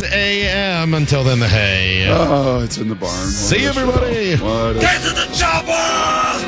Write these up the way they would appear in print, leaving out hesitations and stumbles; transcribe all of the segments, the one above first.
a.m. Until then, the hay. Oh, it's in the barn. See you, everybody. Get to the chopper!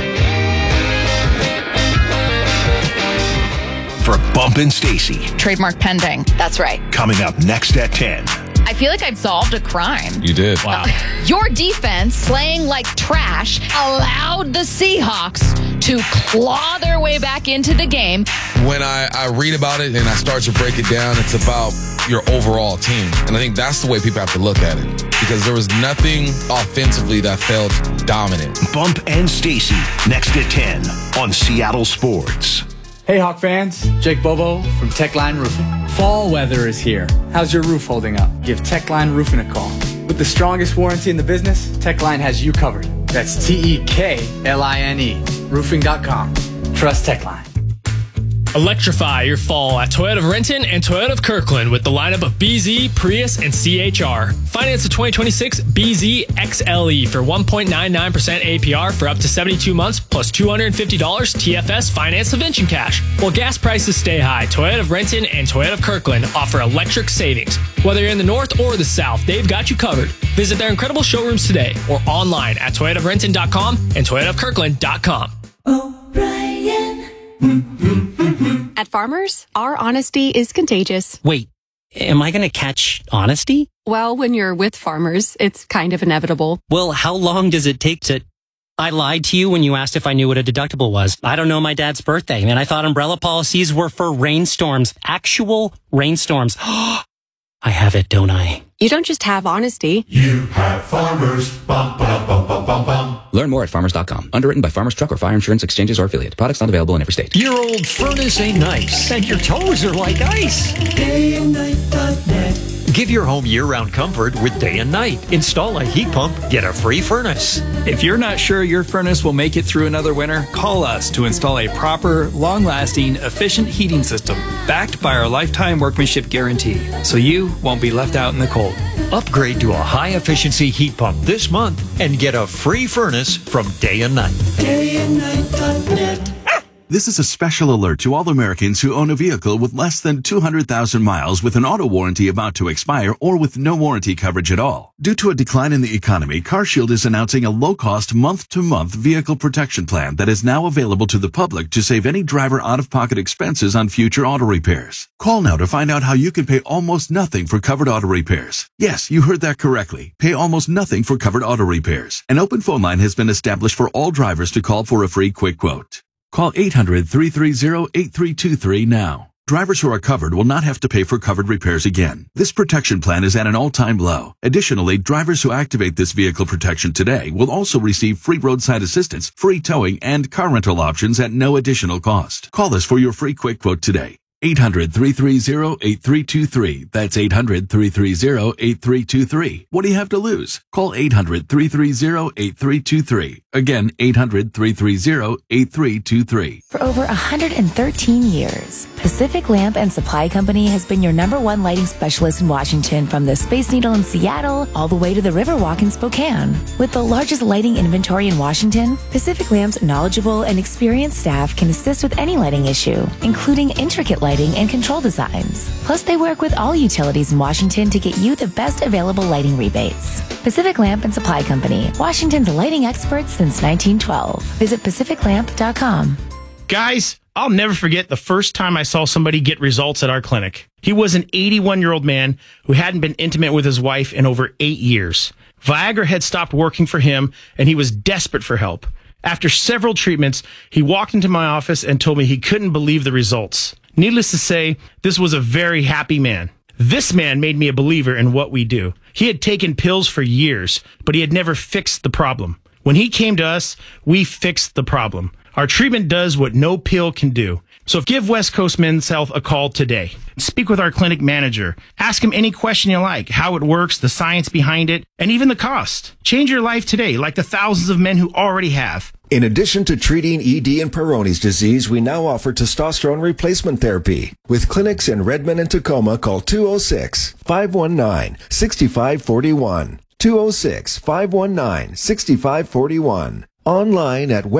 For Bump and Stacy. Trademark pending. That's right. Coming up next at 10. I feel like I've solved a crime. You did. Wow. Your defense, slaying like trash, allowed the Seahawks to claw their way back into the game. When I read about it and I start to break it down, it's about your overall team. And I think that's the way people have to look at it. Because there was nothing offensively that felt dominant. Bump and Stacy, next at 10 on Seattle Sports. Hey Hawk fans, Jake Bobo from Techline Roofing. Fall weather is here. How's your roof holding up? Give Techline Roofing a call. With the strongest warranty in the business, Techline has you covered. That's Tekline, roofing.com. Trust Techline. Electrify your fall at Toyota of Renton and Toyota of Kirkland with the lineup of BZ, Prius, and CHR. Finance the 2026 BZ XLE for 1.99% APR for up to 72 months plus $250 TFS finance subvention cash. While gas prices stay high, Toyota of Renton and Toyota of Kirkland offer electric savings. Whether you're in the north or the south, they've got you covered. Visit their incredible showrooms today or online at toyotaofrenton.com and toyotaofkirkland.com. At Farmers, our honesty is contagious. Wait, am I going to catch honesty? Well, when you're with Farmers, it's kind of inevitable. Well, how long does it take to... I lied to you when you asked if I knew what a deductible was. I don't know my dad's birthday, and I thought umbrella policies were for rainstorms. Actual rainstorms. I have it, don't I? You don't just have honesty. You have Farmers. Bum, ba, bum, bum, bum, bum. Learn more at farmers.com. Underwritten by Farmers Truck or Fire Insurance Exchanges or Affiliate. Products not available in every state. Your old furnace ain't nice, and your toes are like ice. DayandNight.net. Give your home year-round comfort with Day and Night. Install a heat pump, get a free furnace. If you're not sure your furnace will make it through another winter, call us to install a proper, long-lasting, efficient heating system backed by our lifetime workmanship guarantee, so you won't be left out in the cold. Upgrade to a high-efficiency heat pump this month and get a free furnace from Day and Night. DayandNight.net. This is a special alert to all Americans who own a vehicle with less than 200,000 miles with an auto warranty about to expire or with no warranty coverage at all. Due to a decline in the economy, CarShield is announcing a low-cost month-to-month vehicle protection plan that is now available to the public to save any driver out-of-pocket expenses on future auto repairs. Call now to find out how you can pay almost nothing for covered auto repairs. Yes, you heard that correctly. Pay almost nothing for covered auto repairs. An open phone line has been established for all drivers to call for a free quick quote. Call 800-330-8323 now. Drivers who are covered will not have to pay for covered repairs again. This protection plan is at an all-time low. Additionally, drivers who activate this vehicle protection today will also receive free roadside assistance, free towing, and car rental options at no additional cost. Call us for your free quick quote today. 800-330-8323. That's 800-330-8323. What do you have to lose? Call 800-330-8323. Again, 800-330-8323. For over 113 years, Pacific Lamp and Supply Company has been your #1 lighting specialist in Washington, from the Space Needle in Seattle all the way to the Riverwalk in Spokane. With the largest lighting inventory in Washington, Pacific Lamp's knowledgeable and experienced staff can assist with any lighting issue, including intricate lighting and control designs. Plus, they work with all utilities in Washington to get you the best available lighting rebates. Pacific Lamp and Supply Company, Washington's lighting experts since 1912. Visit pacificlamp.com. Guys, I'll never forget the first time I saw somebody get results at our clinic. He was an 81-year-old man who hadn't been intimate with his wife in over 8 years. Viagra had stopped working for him, and he was desperate for help. After several treatments, he walked into my office and told me he couldn't believe the results. Needless to say, this was a very happy man. This man made me a believer in what we do. He had taken pills for years, but he had never fixed the problem. When he came to us, we fixed the problem. Our treatment does what no pill can do. So give West Coast Men's Health a call today. Speak with our clinic manager. Ask him any question you like, how it works, the science behind it, and even the cost. Change your life today, like the thousands of men who already have. In addition to treating ED and Peyronie's disease, we now offer testosterone replacement therapy. With clinics in Redmond and Tacoma, call 206-519-6541. 206-519-6541. Online at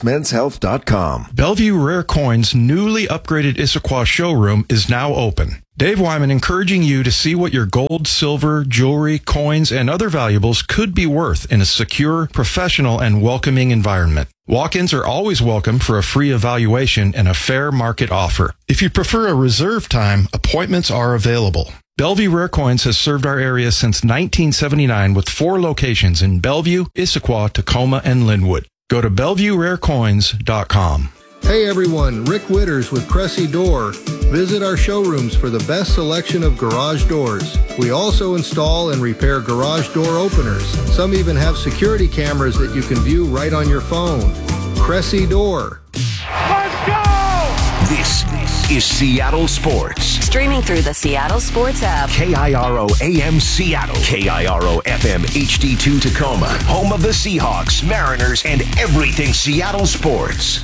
westcoastmenshealth.com. Bellevue Rare Coins' newly upgraded Issaquah showroom is now open. Dave Wyman encouraging you to see what your gold, silver, jewelry, coins, and other valuables could be worth in a secure, professional, and welcoming environment. Walk-ins are always welcome for a free evaluation and a fair market offer. If you prefer a reserve time, appointments are available. Bellevue Rare Coins has served our area since 1979 with 4 locations in Bellevue, Issaquah, Tacoma, and Linwood. Go to BellevueRareCoins.com. Hey everyone, Rick Witters with Cressy Door. Visit our showrooms for the best selection of garage doors. We also install and repair garage door openers. Some even have security cameras that you can view right on your phone. Cressy Door. Let's go! This is Seattle Sports. Streaming through the Seattle Sports app. KIRO AM Seattle. KIRO FM HD2 Tacoma. Home of the Seahawks, Mariners, and everything Seattle sports.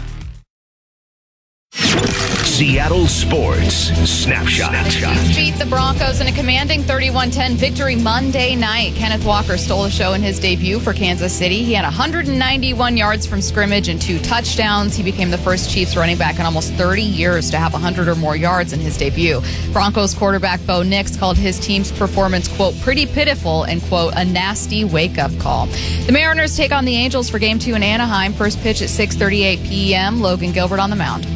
Seattle Sports Snapshot. Beat the Broncos in a commanding 31-10 victory Monday night. Kenneth Walker stole the show in his debut for Kansas City. He had 191 yards from scrimmage and 2 touchdowns. He became the first Chiefs running back in almost 30 years to have 100 or more yards in his debut. Broncos quarterback Bo Nix called his team's performance, quote, pretty pitiful and, quote, a nasty wake-up call. The Mariners take on the Angels for Game 2 in Anaheim. First pitch at 6:38 p.m. Logan Gilbert on the mound.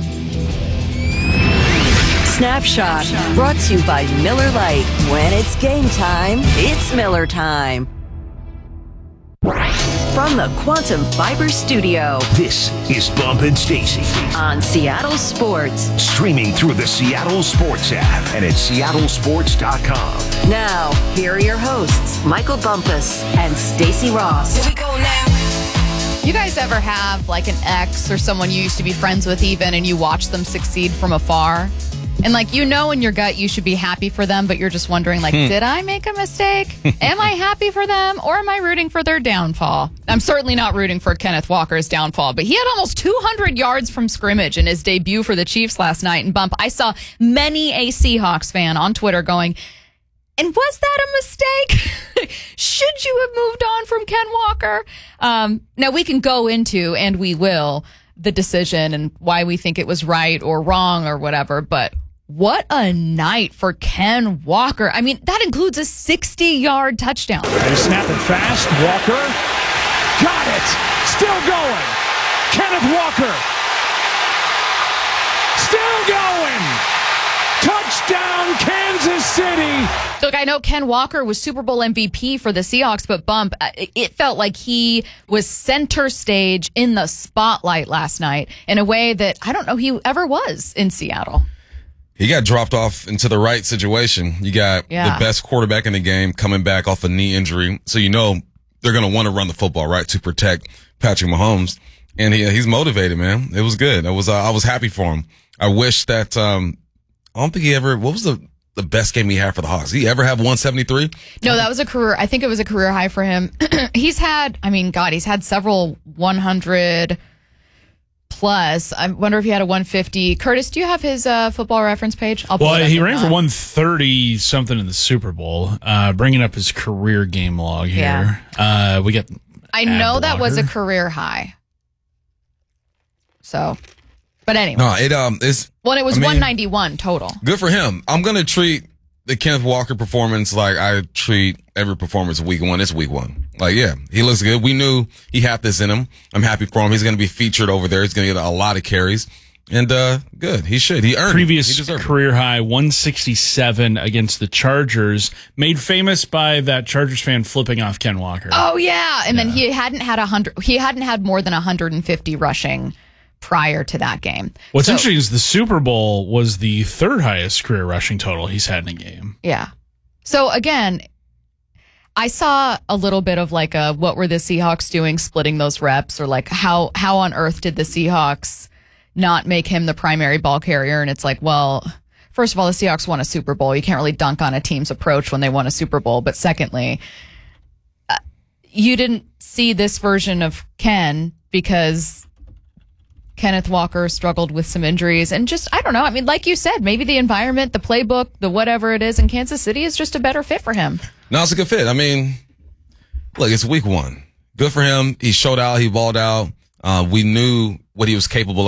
Snapshot, brought to you by Miller Lite. When it's game time, it's Miller time. From the Quantum Fiber Studio, this is Bump and Stacy on Seattle Sports. Streaming through the Seattle Sports app and at seattlesports.com. Now, here are your hosts, Michael Bumpus and Stacy Ross. Here we go now. You guys ever have like an ex or someone you used to be friends with even and you watch them succeed from afar? And like, you know, in your gut, you should be happy for them, but you're just wondering, like, did I make a mistake? Am I happy for them or am I rooting for their downfall? I'm certainly not rooting for Kenneth Walker's downfall, but he had almost 200 yards from scrimmage in his debut for the Chiefs last night. And Bump, I saw many a Seahawks fan on Twitter going, and was that a mistake? Should you have moved on from Ken Walker? Now we can go into, and we will, the decision and why we think it was right or wrong or whatever, but what a night for Ken Walker. I mean, that includes a 60-yard touchdown. They snap it fast. Walker got it. Still going. Kenneth Walker. Still going. Touchdown, Kansas City. Look, I know Ken Walker was Super Bowl MVP for the Seahawks, but Bump, it felt like he was center stage in the spotlight last night in a way that I don't know he ever was in Seattle. He got dropped off into the right situation. You got the best quarterback in the game coming back off a knee injury. So you know they're going to want to run the football, right, to protect Patrick Mahomes. And he's motivated, man. It was good. I was happy for him. I wish that I don't think he ever – what was the best game he had for the Hawks? Did he ever have 173? No, that was a career – I think it was a career high for him. He's had – I mean, God, he's had several 100 – plus. I wonder if he had a 150. Curtis, do you have his Football Reference page? Well, he ran for 130 something in the Super Bowl. Bringing up his career game log here. Yeah. We got. I know that was a career high. So, but anyway. No, it was 191 total. Good for him. I'm gonna treat the Kenneth Walker performance like I treat every performance week 1. It's week 1. Like, yeah, he looks good. We knew he had this in him. I'm happy for him. He's going to be featured over there. He's going to get a lot of carries. And good. He should. He earned previous it. Previous career high 167 against the Chargers, made famous by that Chargers fan flipping off Ken Walker. Oh yeah, and then he hadn't had 100. He hadn't had more than 150 rushing prior to that game. What's interesting is the Super Bowl was the 3rd highest career rushing total he's had in a game. Yeah. So again, I saw a little bit of like what were the Seahawks doing splitting those reps, or like how on earth did the Seahawks not make him the primary ball carrier? And it's like, well, first of all, the Seahawks won a Super Bowl. You can't really dunk on a team's approach when they won a Super Bowl. But secondly, you didn't see this version of Ken because Kenneth Walker struggled with some injuries and just, I don't know. I mean, like you said, maybe the environment, the playbook, the whatever it is in Kansas City is just a better fit for him. No, it's a good fit. I mean, look, it's week 1. Good for him. He showed out. He balled out. We knew what he was capable of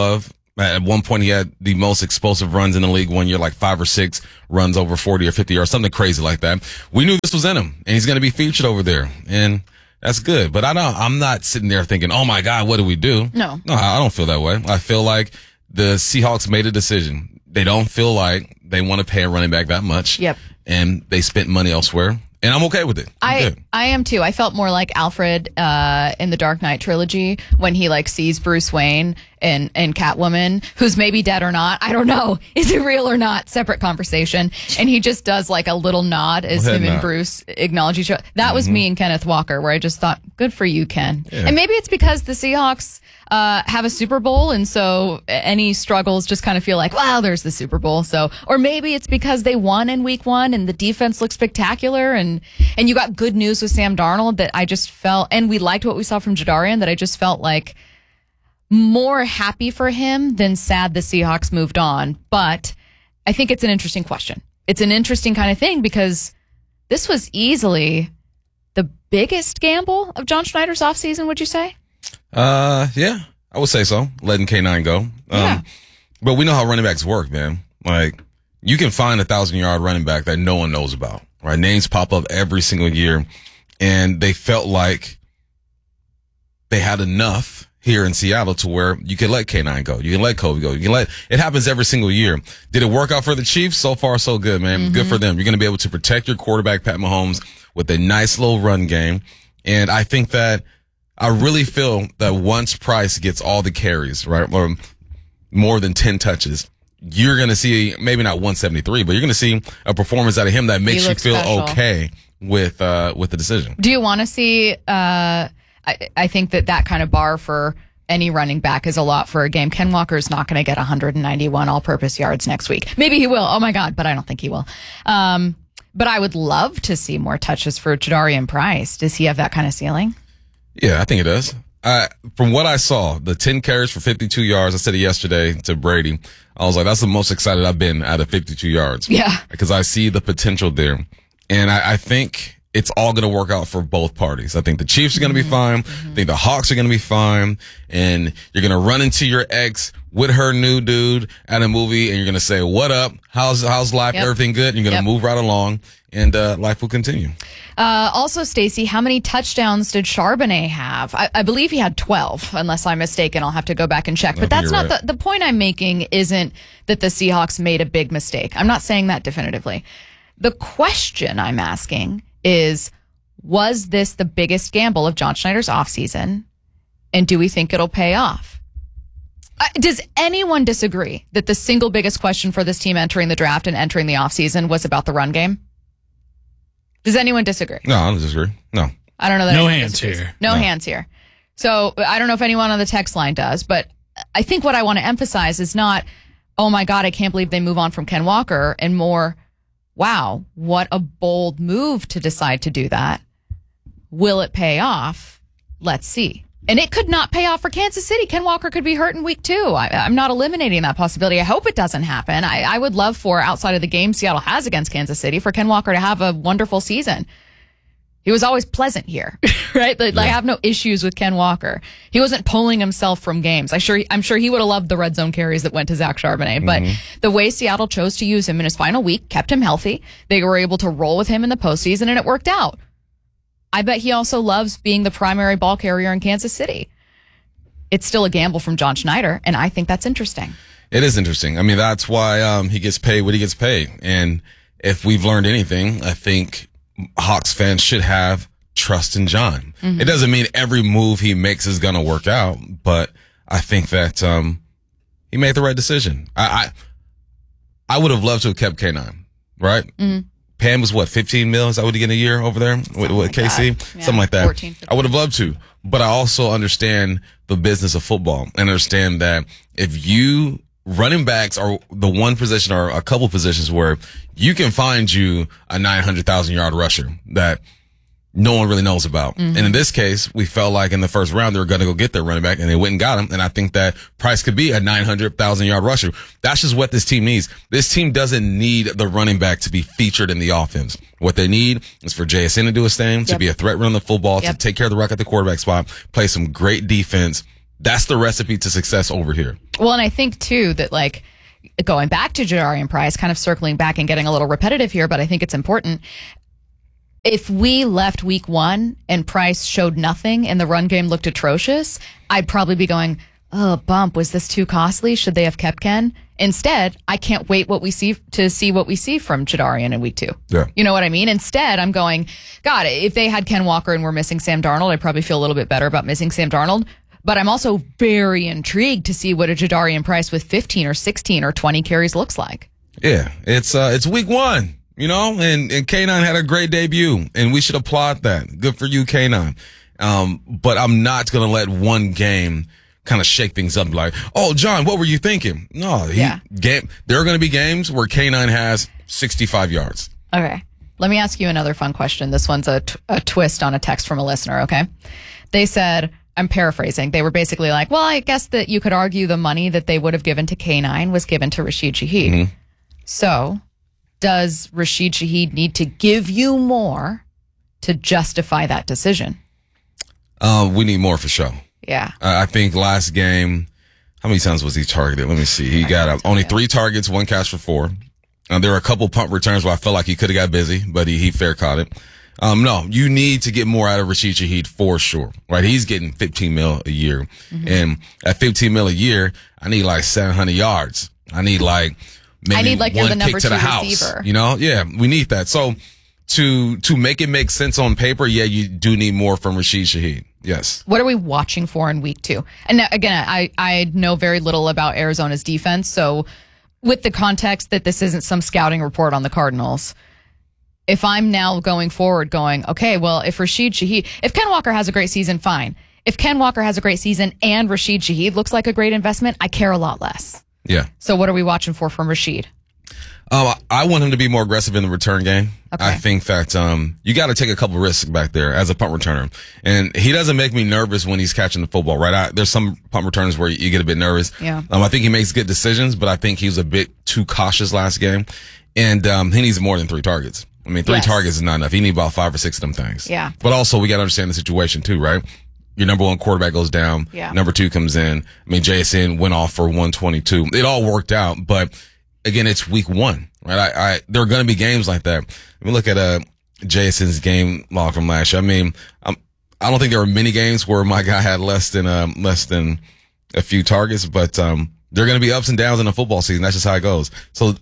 At one point, he had the most explosive runs in the league one year, like 5 or 6 runs over 40 or 50 yards, something crazy like that. We knew this was in him, and he's going to be featured over there, and that's good. But I'm not sitting there thinking, oh my God, what do we do? No, I don't feel that way. I feel like the Seahawks made a decision. They don't feel like they want to pay a running back that much. Yep. And they spent money elsewhere. And I'm okay with it. I am too. I felt more like Alfred in the Dark Knight trilogy when he like sees Bruce Wayne and Catwoman, who's maybe dead or not. I don't know. Is it real or not? Separate conversation. And he just does like a little nod as him and Bruce acknowledge each other. That was me and Kenneth Walker, where I just thought, good for you, Ken. Yeah. And maybe it's because the Seahawks have a Super Bowl, and so any struggles just kind of feel like, wow, there's the Super Bowl. So, or maybe it's because they won in week 1 and the defense looked spectacular, and you got good news with Sam Darnold that I just felt, and we liked what we saw from Jadarian, that I just felt like more happy for him than sad the Seahawks moved on. But I think it's an interesting question. It's an interesting kind of thing because this was easily the biggest gamble of John Schneider's offseason, would you say? Yeah, I would say so. Letting K9 go. Yeah. But we know how running backs work, man. Like, you can find a 1,000-yard running back that no one knows about, right? Names pop up every single year, and they felt like they had enough here in Seattle to where you can let K9 go. You can let Kobe go. It happens every single year. Did it work out for the Chiefs? So far, so good, man. Mm-hmm. Good for them. You're going to be able to protect your quarterback, Pat Mahomes, with a nice little run game. And I think that I really feel that once Price gets all the carries, right, or more than 10 touches, you're going to see maybe not 173, but you're going to see a performance out of him that makes you feel special. Okay with the decision. Do you want to see, I think that kind of bar for any running back is a lot for a game. Ken Walker is not going to get 191 all-purpose yards next week. Maybe he will. Oh my God, but I don't think he will. But I would love to see more touches for Jadarian Price. Does he have that kind of ceiling? Yeah, I think it does. From what I saw, the 10 carries for 52 yards, I said it yesterday to Brady. I was like, that's the most excited I've been out of 52 yards. Yeah. Because I see the potential there. And I think it's all going to work out for both parties. I think the Chiefs are going to be fine. I think the Hawks are going to be fine. And you're going to run into your ex with her new dude at a movie, and you're going to say, what up? How's life? Yep. Everything good? And you're going to move right along, and life will continue. Also, Stacey, how many touchdowns did Charbonnet have? I believe he had 12, unless I'm mistaken. I'll have to go back and check. But that's not right. The point I'm making isn't that the Seahawks made a big mistake. I'm not saying that definitively. The question I'm asking is, was this the biggest gamble of John Schneider's offseason? And do we think it'll pay off? Does anyone disagree that the single biggest question for this team entering the draft and entering the offseason was about the run game? Does anyone disagree? No, I don't disagree. No. I don't know that. No hands here. No hands here. So I don't know if anyone on the text line does, but I think what I want to emphasize is not, oh my God, I can't believe they move on from Ken Walker, and more, wow, what a bold move to decide to do that. Will it pay off? Let's see. And it could not pay off for Kansas City. Ken Walker could be hurt in week 2. I'm not eliminating that possibility. I hope it doesn't happen. I would love for, outside of the game Seattle has against Kansas City, for Ken Walker to have a wonderful season. He was always pleasant here, right? I have no issues with Ken Walker. He wasn't pulling himself from games. I'm sure he would have loved the red zone carries that went to Zach Charbonnet. But the way Seattle chose to use him in his final week kept him healthy. They were able to roll with him in the postseason, and it worked out. I bet he also loves being the primary ball carrier in Kansas City. It's still a gamble from John Schneider, and I think that's interesting. It is interesting. I mean, that's why he gets paid what he gets paid. And if we've learned anything, I think Hawks fans should have trust in John. It doesn't mean every move he makes is going to work out, but I think that he made the right decision. I would have loved to have kept K9, right? Pam was what, 15 mil? Is that what he get a year over there with KC? Something like that. 14, I would have loved to, but I also understand the business of football and understand that if you running backs are the one position or a couple positions where you can find you a 900,000-yard rusher that no one really knows about. And in this case, we felt like in the first round, they were going to go get their running back, and they went and got him. And I think that Price could be a 900,000-yard rusher. That's just what this team needs. This team doesn't need the running back to be featured in the offense. What they need is for JSN to do his thing, to be a threat running the football, to take care of the rock at the quarterback spot, play some great defense, That's the recipe to success over here. Well, and I think, too, that, like, going back to Jadarian Price, kind of circling back and getting a little repetitive here, but I think it's important. If we left week 1 and Price showed nothing and the run game looked atrocious, I'd probably be going, oh, bump, was this too costly? Should they have kept Ken? Instead, I can't wait to see what we see from Jadarian in week 2. Yeah. You know what I mean? Instead, I'm going, God, if they had Ken Walker and we're missing Sam Darnold, I'd probably feel a little bit better about missing Sam Darnold. But I'm also very intrigued to see what a Jadarian Price with 15 or 16 or 20 carries looks like. Yeah, it's week 1. You know, and K9 had a great debut, and we should applaud that. Good for you, K9. But I'm not going to let one game kind of shake things up like, oh, John, what were you thinking? No, there are going to be games where K9 has 65 yards. Okay. Let me ask you another fun question. This one's a twist on a text from a listener, okay? They said, I'm paraphrasing. They were basically like, well, I guess that you could argue the money that they would have given to K9 was given to Rashid Shaheed. Mm-hmm. So does Rashid Shaheed need to give you more to justify that decision? We need more for sure. Yeah. I think last game, how many times was he targeted? Let me see. He got only 3 targets, 1 catch for 4. There were a couple punt returns where I felt like he could have got busy, but he fair caught it. No, you need to get more out of Rashid Shaheed for sure, right? He's getting $15 million a year. Mm-hmm. And at $15 million a year, I need like 700 yards. I need like maybe you're the one number pick to 2 the house, receiver. you know? Yeah, we need that. So to make it make sense on paper, yeah, you do need more from Rashid Shaheed. Yes. What are we watching for in week 2? And now, again, I know very little about Arizona's defense, so with the context that this isn't some scouting report on the Cardinals, if I'm now going forward going, okay, well, if Ken Walker has a great season, fine. If Ken Walker has a great season and Rashid Shaheed looks like a great investment, I care a lot less. Yeah. So what are we watching for from Rashid? I want him to be more aggressive in the return game. Okay. I think that you got to take a couple risks back there as a punt returner. And he doesn't make me nervous when he's catching the football, right? There's some punt returners where you get a bit nervous. Yeah. I think he makes good decisions, but I think he was a bit too cautious last game. And he needs more than 3 targets. I mean, 3 targets is not enough. He needs about 5 or 6 of them things. Yeah. But also, we got to understand the situation too, right? Your number 1 quarterback goes down. Yeah. Number 2 comes in. I mean, JSN went off for 122. It all worked out, but again, it's week 1, right? There are going to be games like that. Let me look at JSN's game log from last year. I mean, I don't think there were many games where my guy had less than a few targets, but there are going to be ups and downs in the football season. That's just how it goes. So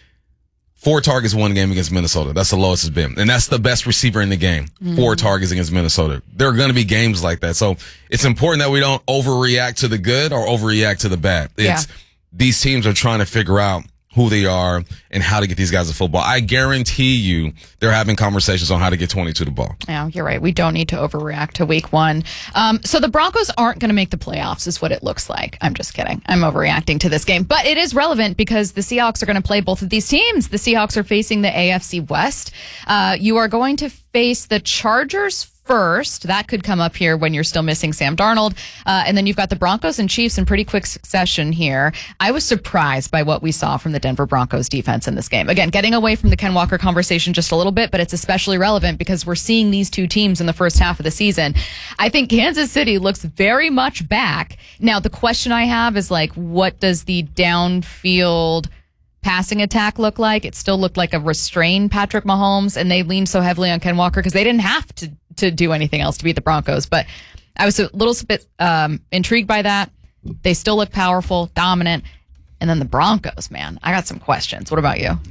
4 targets 1 game against Minnesota. That's the lowest it's been. And that's the best receiver in the game. Mm-hmm. 4 targets against Minnesota. There are going to be games like that. So it's important that we don't overreact to the good or overreact to the bad. These teams are trying to figure out who they are and how to get these guys to football. I guarantee you they're having conversations on how to get 22 to ball. Yeah, you're right. We don't need to overreact to week 1. So the Broncos aren't going to make the playoffs is what it looks like. I'm just kidding. I'm overreacting to this game. But it is relevant because the Seahawks are going to play both of these teams. The Seahawks are facing the AFC West. You are going to face the Chargers first. That could come up here when you're still missing Sam Darnold. And then you've got the Broncos and Chiefs in pretty quick succession here. I was surprised by what we saw from the Denver Broncos defense in this game. Again, getting away from the Ken Walker conversation just a little bit, but it's especially relevant because we're seeing these 2 teams in the first half of the season. I think Kansas City looks very much back. Now, the question I have is like, what does the downfield passing attack look like? It still looked like a restrained Patrick Mahomes, and they leaned so heavily on Ken Walker because they didn't have to do anything else to beat the Broncos. But I was a little bit intrigued by that. They still look powerful, dominant. And then the Broncos, man, I got some questions. What about you?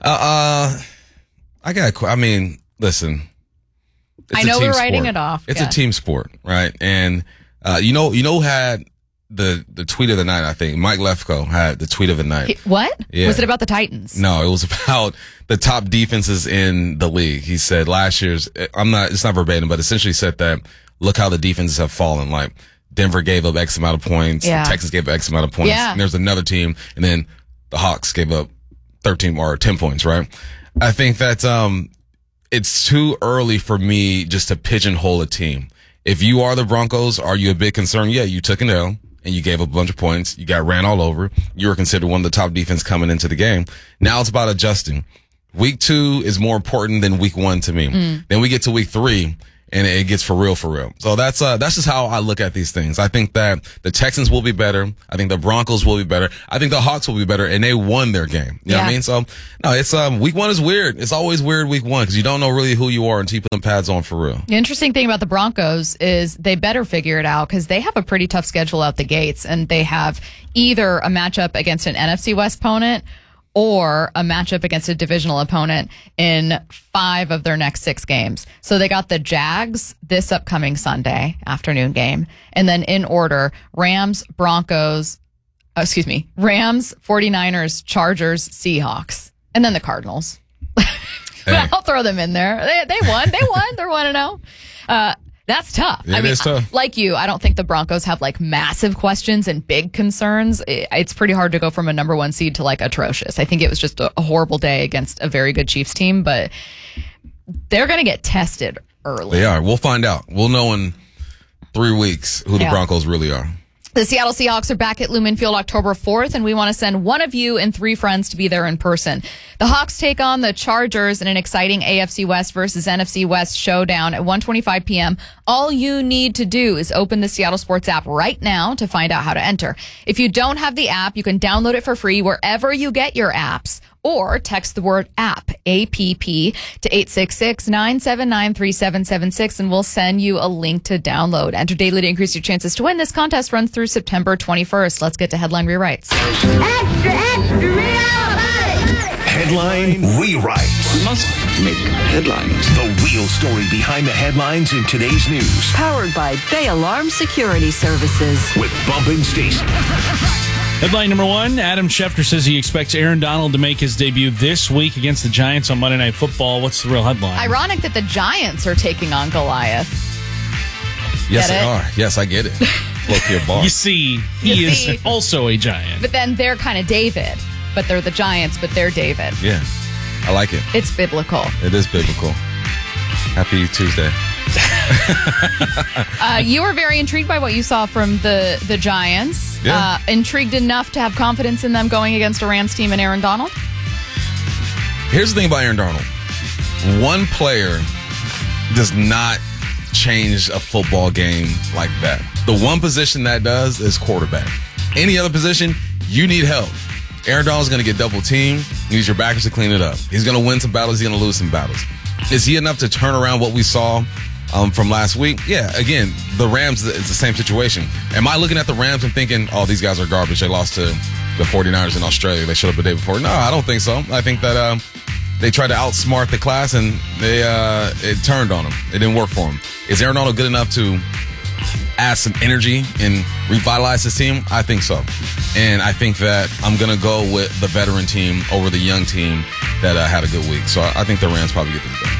Listen. I know we're writing it off. It's a team sport, right? And you know who had the tweet of the night, I think. Mike Lefko had the tweet of the night. What? Yeah. Was it about the Titans? No, it was about the top defenses in the league. He said last year's, it's not verbatim, but essentially said that look how the defenses have fallen. Like Denver gave up X amount of points. Yeah. Texas gave up X amount of points. Yeah. And there's another team. And then the Hawks gave up 13 or 10 points, right? I think that, it's too early for me just to pigeonhole a team. If you are the Broncos, are you a bit concerned? Yeah, you took an L. And you gave up a bunch of points. You got ran all over. You were considered one of the top defense coming into the game. Now it's about adjusting. Week 2 is more important than week 1 to me. Then we get to week 3, and it gets for real. So that's just how I look at these things. I think that the Texans will be better. I think the Broncos will be better. I think the Hawks will be better, and they won their game. You know what I mean? So no, it's week one is weird. It's always weird week one because you don't know really who you are until you put them pads on for real. The interesting thing about the Broncos is they better figure it out because they have a pretty tough schedule out the gates, and they have either a matchup against an NFC West opponent or a matchup against a divisional opponent in 5 of their next 6 games. So they got the Jags this upcoming Sunday afternoon game. And then in order, Rams, 49ers, Chargers, Seahawks. And then the Cardinals. But I'll throw them in there. They won. They're 1-0. That's tough. It is tough. Like you, I don't think the Broncos have like massive questions and big concerns. It's pretty hard to go from a number 1 seed to like atrocious. I think it was just a horrible day against a very good Chiefs team, but they're going to get tested early. They are. We'll find out. We'll know in 3 weeks who the Broncos really are. The Seattle Seahawks are back at Lumen Field October 4th, and we want to send one of you and 3 friends to be there in person. The Hawks take on the Chargers in an exciting AFC West versus NFC West showdown at 1:25 p.m. All you need to do is open the Seattle Sports app right now to find out how to enter. If you don't have the app, you can download it for free wherever you get your apps, or text the word app, APP, to 866-979-3776, and we'll send you a link to download. Enter daily to increase your chances to win. This contest runs through September 21st. Let's get to headline rewrites. Extra, Headline rewrites. Must make headlines. The real story behind the headlines in today's news. Powered by Bay Alarm Security Services. With Bump and Stacy. Headline number 1, Adam Schefter says he expects Aaron Donald to make his debut this week against the Giants on Monday Night Football. What's the real headline? Ironic that the Giants are taking on Goliath. Yes, they are. Yes, I get it. Look here, boss. You see, he is also a Giant. But then they're kind of David. But they're the Giants, but they're David. Yeah, I like it. It's biblical. It is biblical. Happy Tuesday. You were very intrigued by what you saw from the Giants. Yeah. Intrigued enough to have confidence in them going against a Rams team and Aaron Donald? Here's the thing about Aaron Donald. One player does not change a football game like that. The one position that does is quarterback. Any other position, you need help. Aaron Donald's going to get double teamed. You need your backers to clean it up. He's going to win some battles. He's going to lose some battles. Is he enough to turn around what we saw from last week? Yeah, again, the Rams is the same situation. Am I looking at the Rams and thinking, oh, these guys are garbage. They lost to the 49ers in Australia. They showed up the day before. No, I don't think so. I think that they tried to outsmart the class, and it turned on them. It didn't work for them. Is Aaron Donald good enough to add some energy and revitalize his team? I think so. And I think that I'm going to go with the veteran team over the young team that had a good week. So I think the Rams probably get this done.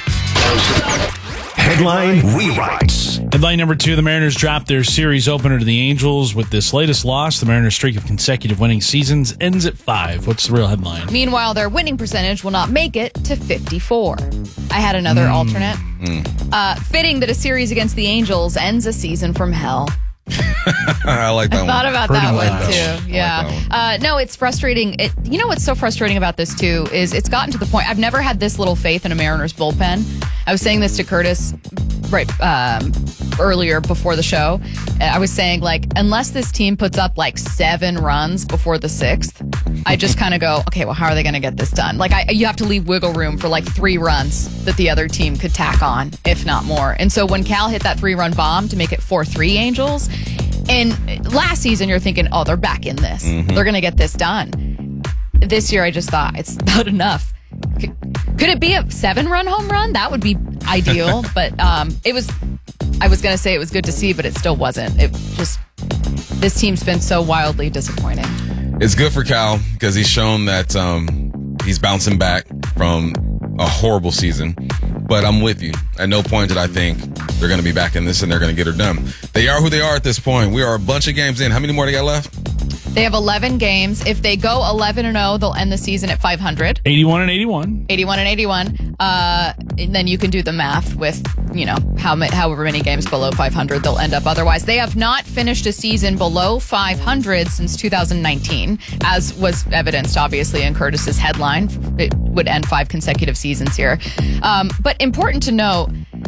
Headline rewrites. Headline number 2, the Mariners dropped their series opener to the Angels. With this latest loss, the Mariners' streak of consecutive winning seasons ends at 5. What's the real headline? Meanwhile, their winning percentage will not make it to 54. I had another alternate. Fitting that a series against the Angels ends a season from hell. I like that one. I thought about that one too. Yeah. No, it's frustrating. You know what's so frustrating about this too is it's gotten to the point. I've never had this little faith in a Mariners bullpen. I was saying this to Curtis earlier before the show. I was saying, like, unless this team puts up like 7 runs before the 6th, I just kind of go, okay, well, how are they going to get this done? Like, you have to leave wiggle room for like 3 runs that the other team could tack on, if not more. And so when Cal hit that 3-run bomb to make it 4-3 Angels, and last season you're thinking, oh, they're back in this. Mm-hmm. They're going to get this done. This year I just thought it's not enough. Could it be a 7-run home run? That would be ideal. But it was, I was going to say it was good to see, but it still wasn't. It just, this team's been so wildly disappointing. It's good for Cal because he's shown that he's bouncing back from a horrible season. But I'm with you. At no point did I think they're going to be back in this and they're going to get her done. They are who they are at this point. We are a bunch of games in. How many more they got left? They have 11 games. If they go 11-0, they'll end the season at 500. 81-81. 81-81. And then you can do the math with, you know, however many games below 500 they'll end up otherwise. They have not finished a season below 500 since 2019, as was evidenced, obviously, in Curtis's headline. It would end 5 consecutive seasons here. But important to note,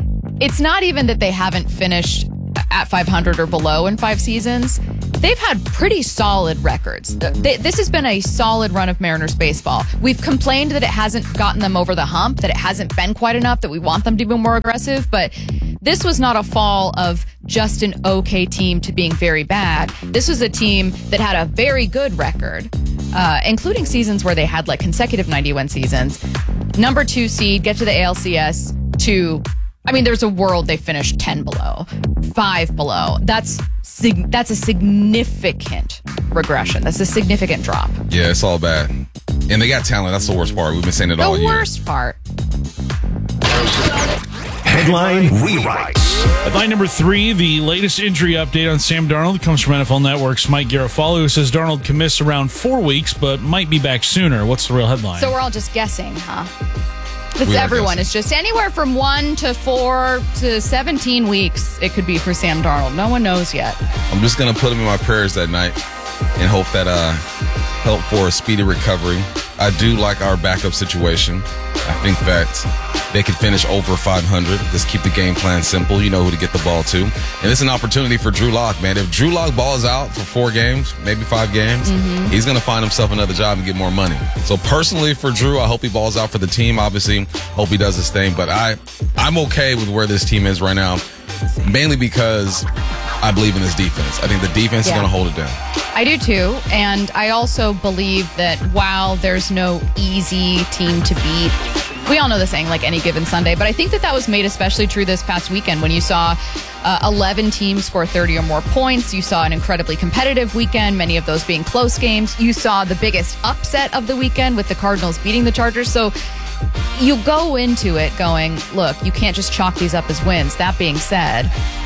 it's not even that they haven't finished at 500 or below in 5 seasons. They've had pretty solid records. This has been a solid run of Mariners baseball. We've complained that it hasn't gotten them over the hump, that it hasn't been quite enough, that we want them to be more aggressive, but this was not a fall of just an okay team to being very bad. This was a team that had a very good record, including seasons where they had like consecutive 90-win seasons. Number 2 seed, get to the ALCS there's a world they finished 10 below, 5 below. That's a significant regression. That's a significant drop. Yeah, it's all bad. And they got talent. That's the worst part. We've been saying it all year. The worst part. Headline rewrites. Headline number 3, the latest injury update on Sam Darnold comes from NFL Network's Mike Garafolo, who says Darnold can miss around 4 weeks, but might be back sooner. What's the real headline? So we're all just guessing, huh? Everyone is just anywhere from 1 to 4 to 17 weeks. It could be for Sam Darnold. No one knows yet. I'm just going to put him in my prayers that night and hope that help for a speedy recovery. I do like our backup situation. I think that they could finish over 500. Just keep the game plan simple. You know who to get the ball to. And it's an opportunity for Drew Lock, man. If Drew Lock balls out for 4 games, maybe 5 games, he's going to find himself another job and get more money. So personally for Drew, I hope he balls out for the team. Obviously, hope he does his thing. But I'm okay with where this team is right now, mainly because I believe in this defense. I think the defense is going to hold it down. I do too. And I also believe that while there's no easy team to beat, we all know the saying, like any given Sunday, but I think that was made especially true this past weekend when you saw 11 teams score 30 or more points. You saw an incredibly competitive weekend, many of those being close games. You saw the biggest upset of the weekend with the Cardinals beating the Chargers. So you go into it going, look, you can't just chalk these up as wins. That being said,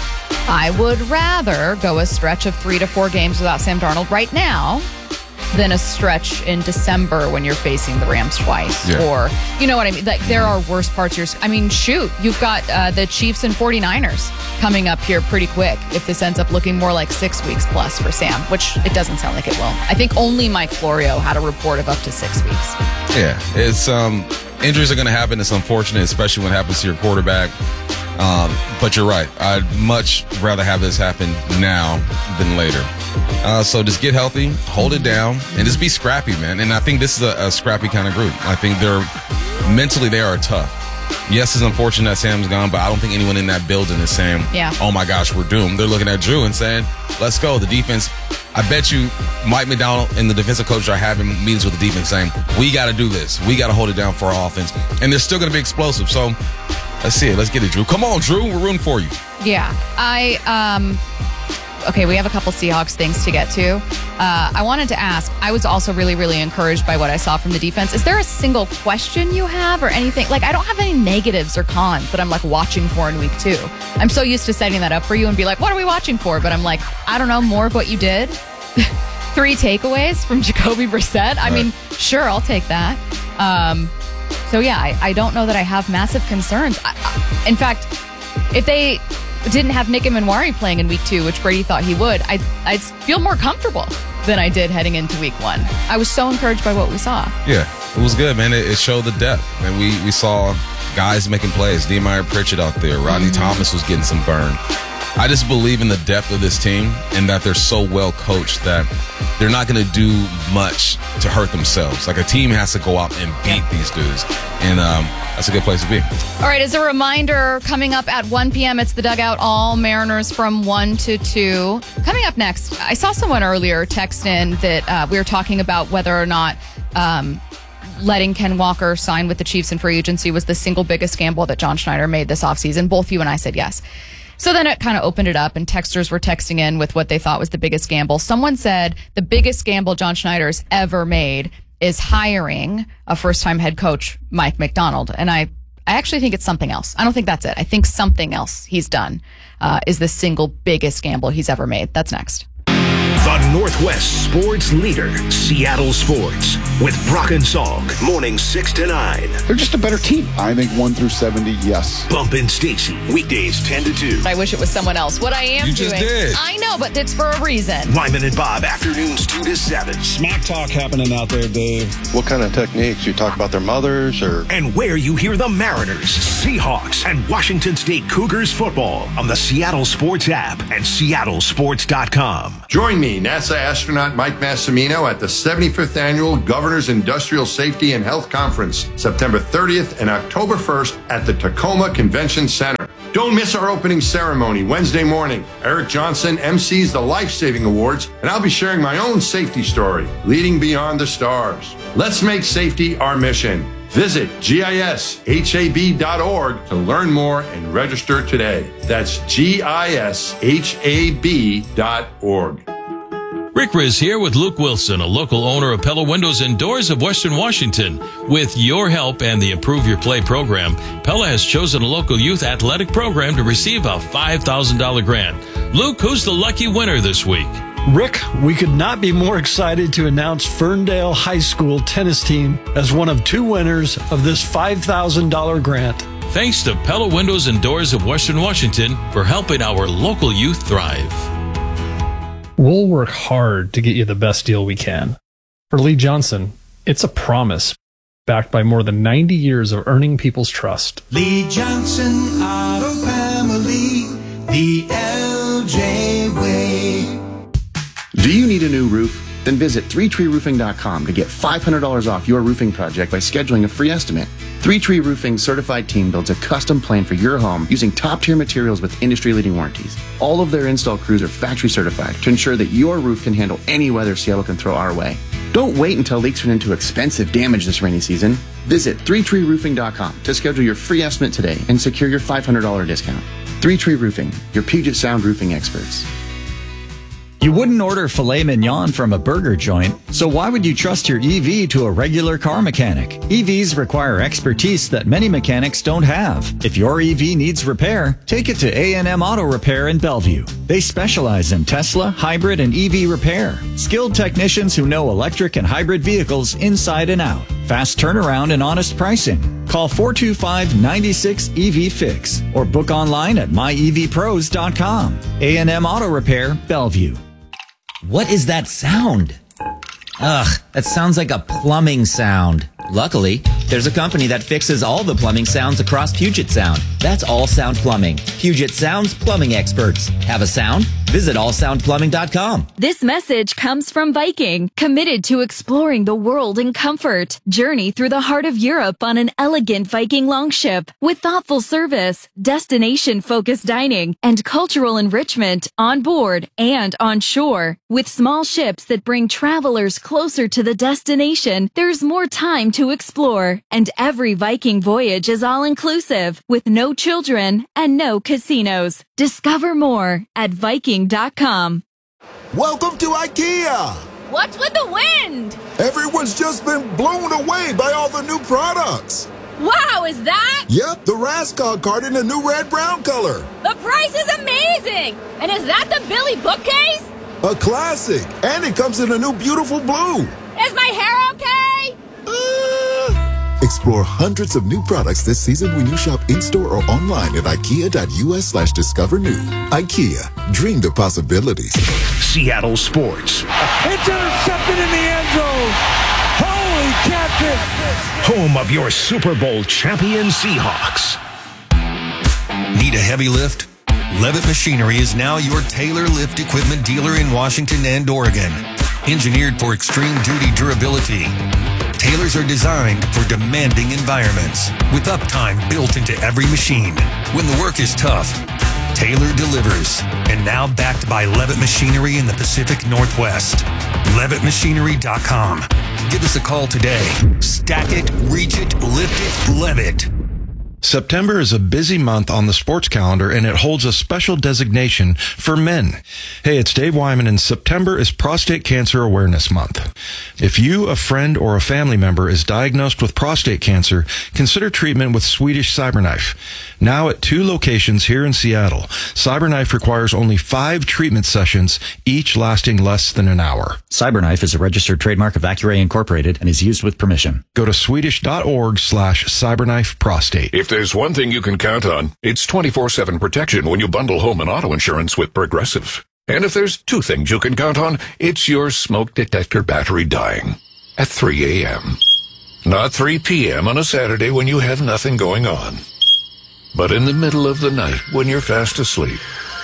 I would rather go a stretch of 3 to 4 games without Sam Darnold right now than a stretch in December when you're facing the Rams twice. Yeah. Or, you know what I mean? Like, there are worse parts of you've got the Chiefs and 49ers coming up here pretty quick if this ends up looking more like 6 weeks plus for Sam, which it doesn't sound like it will. I think only Mike Florio had a report of up to 6 weeks. Yeah, it's injuries are going to happen. It's unfortunate, especially when it happens to your quarterback. But you're right. I'd much rather have this happen now than later. So just get healthy, hold it down, and just be scrappy, man. And I think this is a scrappy kind of group. I think mentally they are tough. Yes, it's unfortunate that Sam's gone, but I don't think anyone in that building is saying, oh my gosh, we're doomed. They're looking at Drew and saying, let's go. The defense, I bet you Mike McDonald and the defensive coach are having meetings with the defense saying, we got to do this. We got to hold it down for our offense. And they're still going to be explosive. So let's see it. Let's get it, Drew. Come on, Drew. We're rooting for you. Yeah. Okay, we have a couple Seahawks things to get to. I wanted to ask, I was also really, really encouraged by what I saw from the defense. Is there a single question you have or anything? Like, I don't have any negatives or cons that I'm like watching for in week 2. I'm so used to setting that up for you and be like, what are we watching for? But I'm like, I don't know, more of what you did. 3 takeaways from Jacoby Brissett. I mean, sure, I'll take that. So yeah, I don't know that I have massive concerns. In fact, if they didn't have Nick Emanwari playing in week 2, which Brady thought he would, I'd feel more comfortable than I did heading into week 1. I was so encouraged by what we saw. Yeah, it was good, man. It showed the depth. And we saw guys making plays. Nehemiah Pritchett out there. Rodney Thomas was getting some burn. I just believe in the depth of this team and that they're so well coached that they're not going to do much to hurt themselves. Like, a team has to go out and beat these dudes. And that's a good place to be. All right, as a reminder, coming up at 1 p.m., it's the Dugout All Mariners from 1 to 2. Coming up next, I saw someone earlier text in that we were talking about whether or not letting Ken Walker sign with the Chiefs in free agency was the single biggest gamble that John Schneider made this offseason. Both you and I said yes. So then it kind of opened it up, and texters were texting in with what they thought was the biggest gamble. Someone said the biggest gamble John Schneider's ever made is hiring a first-time head coach, Mike McDonald. And I actually think it's something else. I don't think that's it. I think something else he's done is the single biggest gamble he's ever made. That's next. The Northwest sports leader, Seattle Sports, with Brock and Salk, mornings 6 to 9. They're just a better team. I think 1 through 70, yes. Bump and Stacy, weekdays 10 to 2. I wish it was someone else. What I am You doing. just did. I know, but it's for a reason. Lyman and Bob, afternoons 2 to 7. Smack talk happening out there, Dave. What kind of techniques? You talk about their mothers or? And where you hear the Mariners, Seahawks, and Washington State Cougars football on the Seattle Sports app and seattlesports.com. Join me, NASA astronaut Mike Massimino, at the 75th Annual Governor's Industrial Safety and Health Conference, September 30th and October 1st at the Tacoma Convention Center. Don't miss our opening ceremony Wednesday morning. Eric Johnson MCs the Life Saving Awards, and I'll be sharing my own safety story, Leading Beyond the Stars. Let's make safety our mission. Visit gishab.org to learn more and register today. That's gishab.org. Rick Riz here with Luke Wilson, a local owner of Pella Windows and Doors of Western Washington. With your help and the Improve Your Play program, Pella has chosen a local youth athletic program to receive a $5,000 grant. Luke, who's the lucky winner this week? Rick, we could not be more excited to announce Ferndale High School tennis team as one of 2 winners of this $5,000 grant. Thanks to Pella Windows and Doors of Western Washington for helping our local youth thrive. We'll work hard to get you the best deal we can. For Lee Johnson, it's a promise backed by more than 90 years of earning people's trust. Lee Johnson Auto Family, the LJ way. Do you need a new roof? Then visit 3treeroofing.com to get $500 off your roofing project by scheduling a free estimate. 3Tree Roofing's certified team builds a custom plan for your home using top-tier materials with industry-leading warranties. All of their install crews are factory certified to ensure that your roof can handle any weather Seattle can throw our way. Don't wait until leaks turn into expensive damage this rainy season. Visit 3treeroofing.com to schedule your free estimate today and secure your $500 discount. 3Tree Roofing, your Puget Sound roofing experts. You wouldn't order filet mignon from a burger joint, so why would you trust your EV to a regular car mechanic? EVs require expertise that many mechanics don't have. If your EV needs repair, take it to A&M Auto Repair in Bellevue. They specialize in Tesla, hybrid, and EV repair. Skilled technicians who know electric and hybrid vehicles inside and out. Fast turnaround and honest pricing. Call 425-96-EV-FIX or book online at myevpros.com. A&M Auto Repair, Bellevue. What is that sound? Ugh, that sounds like a plumbing sound. Luckily, there's a company that fixes all the plumbing sounds across Puget Sound. That's All Sound Plumbing. Puget Sound's plumbing experts. Have a sound? Visit allsoundplumbing.com. This message comes from Viking, committed to exploring the world in comfort. Journey through the heart of Europe on an elegant Viking longship with thoughtful service, destination-focused dining, and cultural enrichment on board and on shore. With small ships that bring travelers closer to the destination, there's more time to explore. And every Viking voyage is all-inclusive, with no children and no casinos. Discover more at Viking.com. Welcome to IKEA! What's with the wind? Everyone's just been blown away by all the new products. Wow, is that? Yep, the Raskog card in a new red-brown color. The price is amazing! And is that the Billy bookcase? A classic, and it comes in a new beautiful blue. Is my hair okay? Explore hundreds of new products this season when you shop in-store or online at ikea.us/discover new. IKEA, dream the possibilities. Seattle Sports. It's intercepted in the end zone. Holy catfish! Home of your Super Bowl champion Seahawks. Need a heavy lift? Levitt Machinery is now your Taylor lift equipment dealer in Washington and Oregon. Engineered for extreme duty durability, Taylors are designed for demanding environments with uptime built into every machine. When the work is tough, Taylor delivers. And now backed by Levitt Machinery in the Pacific Northwest. LevittMachinery.com. Give us a call today. Stack it, reach it, lift it, Levitt. September is a busy month on the sports calendar, and it holds a special designation for men. Hey, it's Dave Wyman, and September is Prostate Cancer Awareness Month. If you, a friend, or a family member is diagnosed with prostate cancer, consider treatment with Swedish CyberKnife. Now at 2 locations here in Seattle. CyberKnife requires only 5 treatment sessions, each lasting less than an hour. CyberKnife is a registered trademark of Accuray Incorporated and is used with permission. Go to Swedish.org/CyberKnife-prostate. If there's one thing you can count on, it's 24/7 protection when you bundle home and auto insurance with Progressive. And if there's 2 things you can count on, it's your smoke detector battery dying at 3 a.m. Not 3 p.m. on a Saturday when you have nothing going on, but in the middle of the night when you're fast asleep.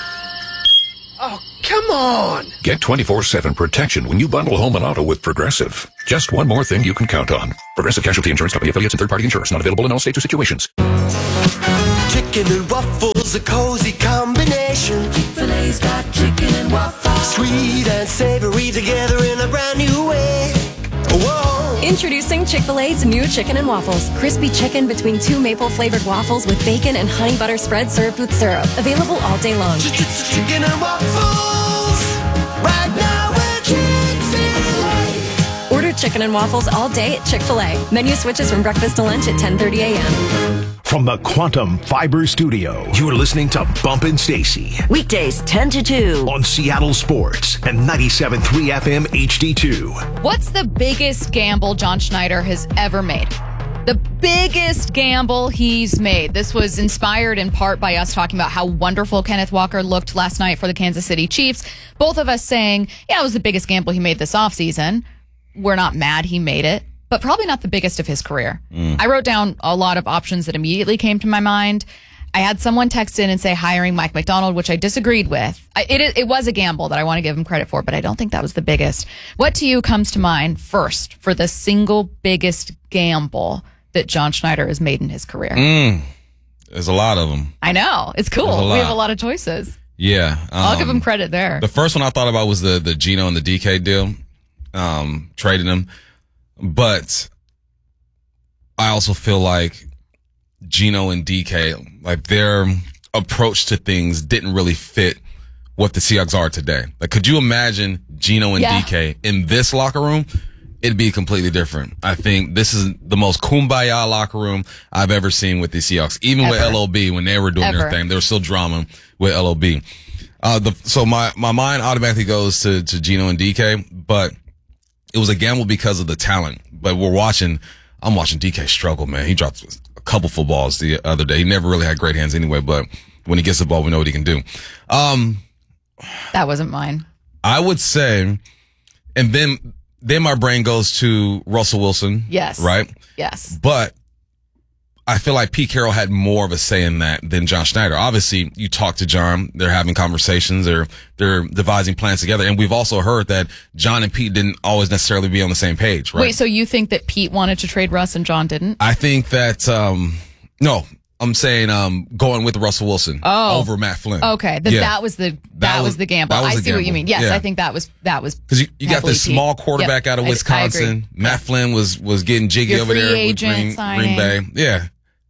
Oh, come on! Get 24/7 protection when you bundle home and auto with Progressive. Just one more thing you can count on. Progressive Casualty Insurance Company affiliates and third-party insurers. Not available in all states or situations. Chicken and waffles, a cozy combination. Chick-fil-A's got chicken and waffles. Sweet and savory together in a brand new way. Whoa! Introducing Chick-fil-A's new chicken and waffles. Crispy chicken between 2 maple-flavored waffles with bacon and honey butter spread served with syrup. Available all day long. Chicken and waffles. Right now at Chick-fil-A. Order chicken and waffles all day at Chick-fil-A. Menu switches from breakfast to lunch at 10:30 a.m. From the Quantum Fiber Studio, you're listening to Bumpin' Stacy. Weekdays 10 to 2. On Seattle Sports and 97.3 FM HD2. What's the biggest gamble John Schneider has ever made? The biggest gamble he's made. This was inspired in part by us talking about how wonderful Kenneth Walker looked last night for the Kansas City Chiefs. Both of us saying, yeah, it was the biggest gamble he made this offseason. We're not mad he made it, but probably not the biggest of his career. I wrote down a lot of options that immediately came to my mind. I had someone text in and say hiring Mike McDonald, which I disagreed with. It was a gamble that I want to give him credit for, but I don't think that was the biggest. What to you comes to mind first for the single biggest gamble that John Schneider has made in his career? There's a lot of them. I know. It's cool. We have a lot of choices. Yeah. I'll give him credit there. The first one I thought about was the Geno and the DK deal, trading them. But I also feel like Geno and DK, like their approach to things didn't really fit what the Seahawks are today. Like, could you imagine Geno and DK in this locker room? It'd be completely different. I think this is the most kumbaya locker room I've ever seen with the Seahawks. Even with LOB, when they were doing their thing, there was still drama with LOB. So my mind automatically goes to Geno and DK, but it was a gamble because of the talent. But I'm watching DK struggle, man. He dropped a couple footballs the other day. He never really had great hands anyway, but when he gets the ball, we know what he can do. That wasn't mine. I would say, and then my brain goes to Russell Wilson. Yes. Right? Yes. But I feel like Pete Carroll had more of a say in that than John Schneider. Obviously, you talk to John, they're having conversations, they're devising plans together. And we've also heard that John and Pete didn't always necessarily be on the same page, right? Wait, so you think that Pete wanted to trade Russ and John didn't? I think that, no, I'm saying, going with Russell Wilson over Matt Flynn. Okay. That was the gamble. I see what you mean. Yes, yeah. I think that was because you got this small quarterback out of Wisconsin. Matt Flynn was getting jiggy over there with Green Bay. Yeah.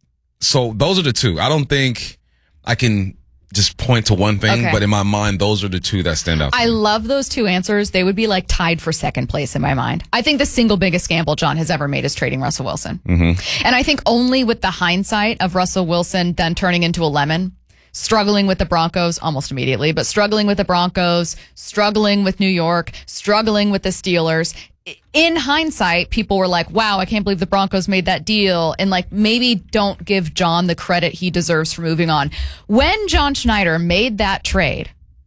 So those are the two. I don't think I can just point to one thing, but in my mind, those are the two that stand out. I love those two answers. They would be like tied for second place in my mind. I think the single biggest gamble John has ever made is trading Russell Wilson. Mm-hmm. And I think only with the hindsight of Russell Wilson then turning into a lemon, struggling with the Broncos almost immediately, but struggling with the Broncos, struggling with New York, struggling with the Steelers. In hindsight, people were like, wow, I can't believe the Broncos made that deal. And like, maybe don't give John the credit he deserves for moving on. When John Schneider made that trade,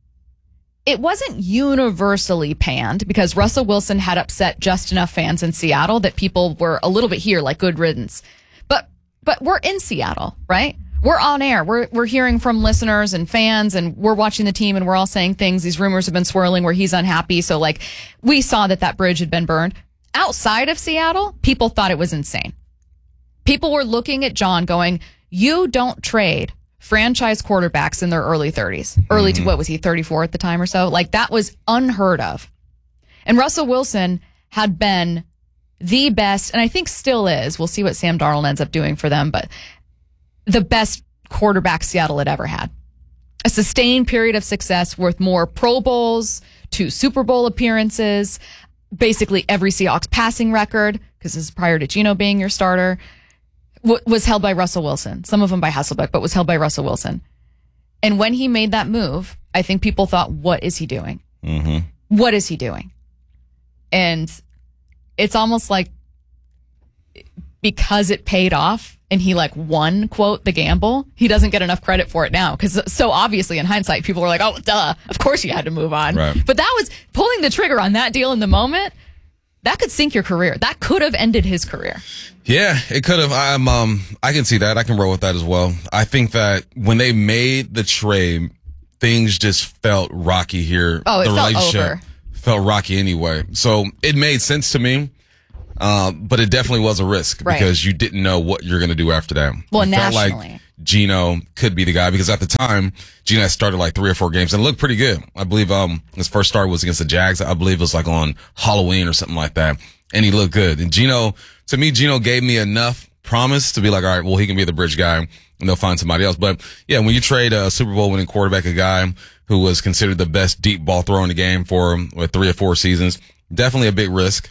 it wasn't universally panned because Russell Wilson had upset just enough fans in Seattle that people were a little bit here, like good riddance. But we're in Seattle, right? We're on air. We're hearing from listeners and fans, and we're watching the team, and we're all saying things. These rumors have been swirling where he's unhappy. So, like, we saw that bridge had been burned. Outside of Seattle, people thought it was insane. People were looking at John going, you don't trade franchise quarterbacks in their early 30s. Early to, what was he, 34 at the time or so? Like, that was unheard of. And Russell Wilson had been the best, and I think still is. We'll see what Sam Darnold ends up doing for them, but the best quarterback Seattle had ever had. A sustained period of success worth more Pro Bowls, 2 Super Bowl appearances, basically every Seahawks passing record, because this is prior to Geno being your starter. was held by Russell Wilson. Some of them by Hasselbeck, but was held by Russell Wilson. And when he made that move, I think people thought, what is he doing? Mm-hmm. What is he doing? And it's almost like because it paid off and he like won, quote, the gamble, he doesn't get enough credit for it now. Because so obviously in hindsight, people were like, oh, duh, of course you had to move on. Right. But that was pulling the trigger on that deal in the moment. That could sink your career. That could have ended his career. Yeah, it could have. I can see that. I can roll with that as well. I think that when they made the trade, things just felt rocky here. Oh, it the felt relationship over. Felt rocky anyway. So it made sense to me. But it definitely was a risk because you didn't know what you're going to do after that. Well, it felt nationally. like Geno could be the guy because at the time, Geno had started like 3 or 4 games and looked pretty good. I believe, his first start was against the Jags. I believe it was like on Halloween or something like that. And he looked good. And Geno gave me enough promise to be like, all right, well, he can be the bridge guy and they'll find somebody else. But yeah, when you trade a Super Bowl winning quarterback, a guy who was considered the best deep ball thrower in the game for 3 or 4 seasons, definitely a big risk.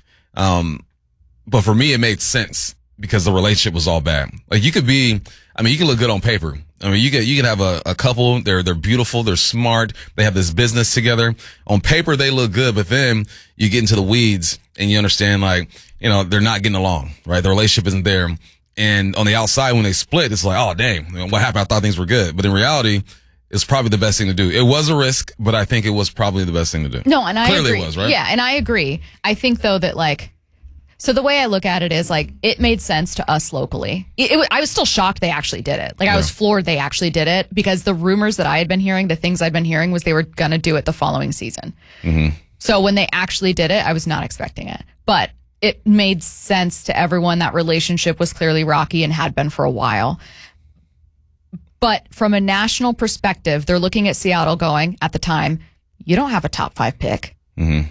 But for me, it made sense because the relationship was all bad. Like you could look good on paper. I mean, you can have a couple. They're beautiful. They're smart. They have this business together. On paper, they look good, but then you get into the weeds and you understand like, they're not getting along, right? The relationship isn't there. And on the outside, when they split, it's like, oh, dang, what happened? I thought things were good. But in reality, it's probably the best thing to do. It was a risk, but I think it was probably the best thing to do. No, and I Clearly agree. It was, right? Yeah, and I agree. I think though that so the way I look at it is like it made sense to us locally. I was still shocked they actually did it. Like I was floored they actually did it because the rumors that I had been hearing, the things I'd been hearing was they were going to do it the following season. Mm-hmm. So when they actually did it, I was not expecting it. But it made sense to everyone. That relationship was clearly rocky and had been for a while. But from a national perspective, they're looking at Seattle going, at the time, you don't have a top 5 pick. Mm-hmm.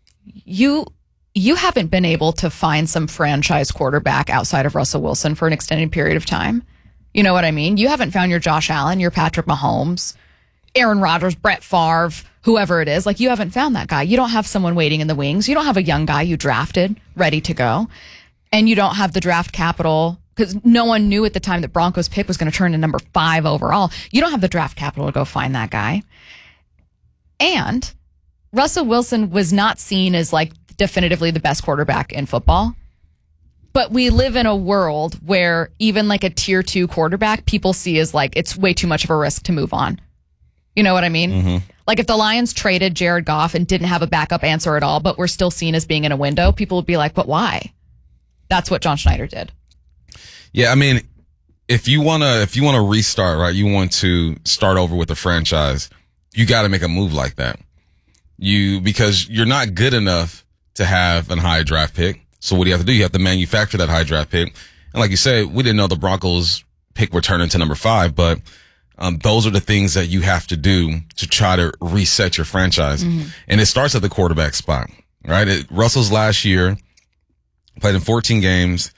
You haven't been able to find some franchise quarterback outside of Russell Wilson for an extended period of time. You know what I mean? You haven't found your Josh Allen, your Patrick Mahomes, Aaron Rodgers, Brett Favre, whoever it is. Like, you haven't found that guy. You don't have someone waiting in the wings. You don't have a young guy you drafted ready to go. And you don't have the draft capital because no one knew at the time that Broncos pick was going to turn to number 5 overall. You don't have the draft capital to go find that guy. And Russell Wilson was not seen as like definitively the best quarterback in football. But we live in a world where even like a tier 2 quarterback, people see as like it's way too much of a risk to move on. You know what I mean? Mm-hmm. Like if the Lions traded Jared Goff and didn't have a backup answer at all, but were still seen as being in a window, people would be like, but why? That's what John Schneider did. Yeah, I mean, if you wanna restart, right? You want to start over with a franchise, you gotta make a move like that. Because you're not good enough to have a high draft pick. So what do you have to do? You have to manufacture that high draft pick. And like you said, we didn't know the Broncos pick were turning to number 5, but those are the things that you have to do to try to reset your franchise. Mm-hmm. And it starts at the quarterback spot, right? Russell's last year played in 14 games,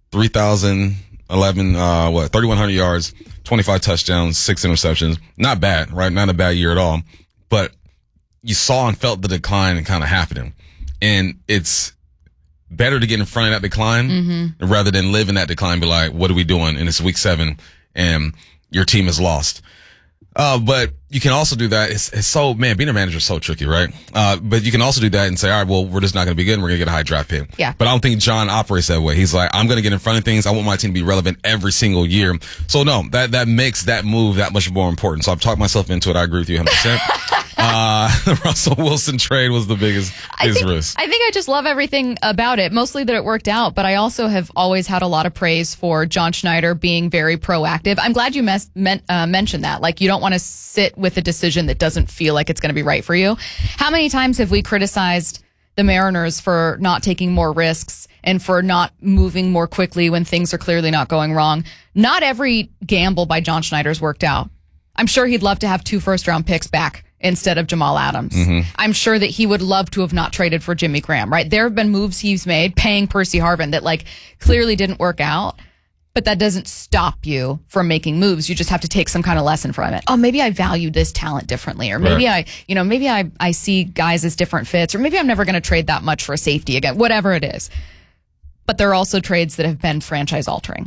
3,100 yards, 25 touchdowns, 6 interceptions. Not bad, right? Not a bad year at all. But you saw and felt the decline kind of happening. And it's better to get in front of that decline rather than live in that decline and be like, what are we doing? And it's week 7 and your team is lost. But you can also do that. It's so, man, being a manager is so tricky, right? But you can also do that and say, all right, well, we're just not going to be good and we're going to get a high draft pick. Yeah. But I don't think John operates that way. He's like, I'm going to get in front of things. I want my team to be relevant every single year. So no, that makes that move that much more important. So I've talked myself into it. I agree with you 100%. The Russell Wilson trade was the biggest risk. I think I just love everything about it, mostly that it worked out, but I also have always had a lot of praise for John Schneider being very proactive. I'm glad you mentioned that. Like, you don't want to sit with a decision that doesn't feel like it's going to be right for you. How many times have we criticized the Mariners for not taking more risks and for not moving more quickly when things are clearly not going wrong? Not every gamble by John Schneider's worked out. I'm sure he'd love to have 2 first-round picks back instead of Jamal Adams. Mm-hmm. I'm sure that he would love to have not traded for Jimmy Graham, right? There have been moves he's made, paying Percy Harvin, that like clearly didn't work out, but that doesn't stop you from making moves. You just have to take some kind of lesson from it. Oh, maybe I value this talent differently, or maybe I see guys as different fits, or maybe I'm never going to trade that much for a safety again, whatever it is. But there are also trades that have been franchise altering.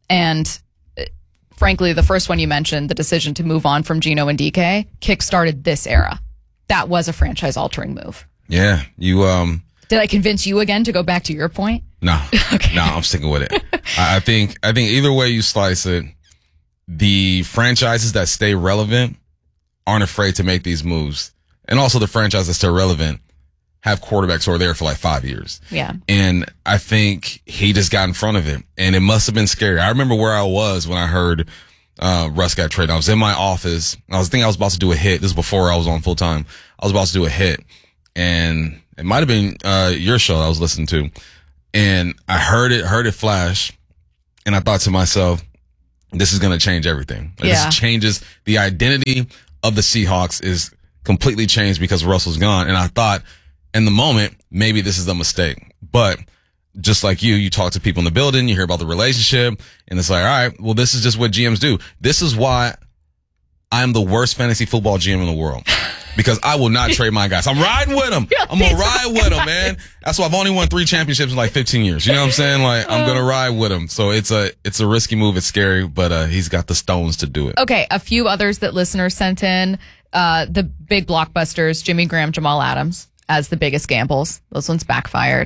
And frankly, the first one you mentioned, the decision to move on from Geno and DK, kickstarted this era. That was a franchise-altering move. Yeah, Did I convince you again to go back to your point? No. Okay. No, I'm sticking with it. I think either way you slice it, the franchises that stay relevant aren't afraid to make these moves. And also the franchises that stay relevant have quarterbacks who are there for like 5 years. Yeah. And I think he just got in front of it. And it must have been scary. I remember where I was when I heard Russ got traded. I was in my office. I was about to do a hit. This is before I was on full time. I was about to do a hit. And it might have been your show I was listening to. And I heard it flash. And I thought to myself, this is going to change everything. This changes the identity of the Seahawks is completely changed because Russell's gone. And I thought in the moment, maybe this is a mistake. But just like you talk to people in the building, you hear about the relationship, and it's like, all right, well, this is just what GMs do. This is why I'm the worst fantasy football GM in the world. Because I will not trade my guys. I'm riding with them. I'm going to ride with them, man. That's why I've only won 3 championships in like 15 years. You know what I'm saying? Like, I'm going to ride with him. So it's a risky move. It's scary, but he's got the stones to do it. Okay, a few others that listeners sent in. The big blockbusters, Jimmy Graham, Jamal Adams as the biggest gambles. Those ones backfired.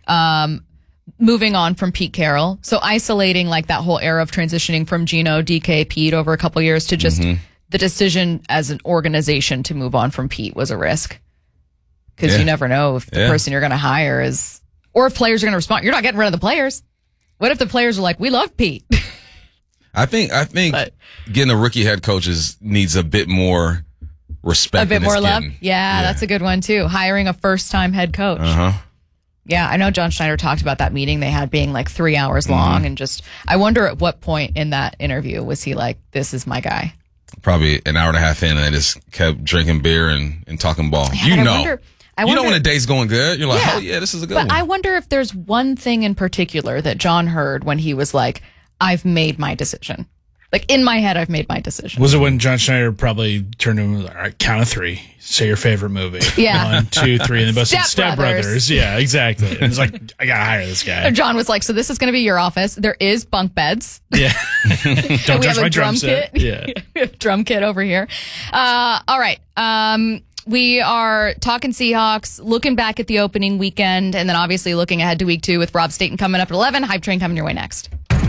Moving on from Pete Carroll. So isolating like that whole era of transitioning from Geno, DK, Pete over a couple years to just the decision as an organization to move on from Pete was a risk. Because you never know if the person you're going to hire is, or if players are going to respond. You're not getting rid of the players. What if the players are like, we love Pete? I think getting a rookie head coach needs a bit more respect. A bit more love? Yeah, that's a good one too. Hiring a first-time head coach. Yeah, I know John Schneider talked about that meeting they had being like 3 hours long, and just, I wonder at what point in that interview was he like, this is my guy? Probably an hour and a half in, and they just kept drinking beer and talking ball. Yeah, I wonder when a day's going good, you're like, oh yeah, this is a good one. But I wonder if there's one thing in particular that John heard when he was like, I've made my decision. Like, in my head, I've made my decision. Was it when John Schneider probably turned to him and was like, all right, count of 3. Say your favorite movie. Yeah. 1, 2, 3. And they both said Step Brothers. Yeah, exactly. And it's like, I got to hire this guy. John was like, so this is going to be your office. There is bunk beds. Yeah. Don't touch my drum set. Yeah. We have drum kit over here. All right. We are talking Seahawks, looking back at the opening weekend, and then obviously looking ahead to week 2 with Rob Staten coming up at 11. Hype Train coming your way next.